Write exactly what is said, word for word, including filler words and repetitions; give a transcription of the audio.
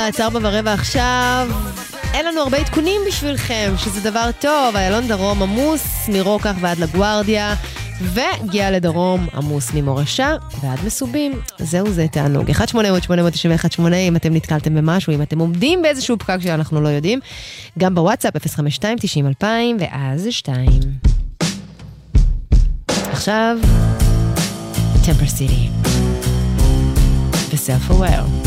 גלגלצ, ארבע ורבע עכשיו. אין לנו הרבה עדכונים בשבילכם, שזה דבר טוב. איילון דרום עמוס מרוקח ועד לגוארדיה, וגיע לדרום עמוס ממורשה ועד מסובים. זהו, זה תענוג. אחת שמונה אפס אפס שמונה תשע אחת שמונה אם אתם נתקלתם במשהו, אם אתם עומדים באיזשהו פקק שאנחנו לא יודעים. גם בוואטסאפ אפס חמש שתיים תשעים אלפיים ואז שתיים. עכשיו Temper City ו-Self Aware.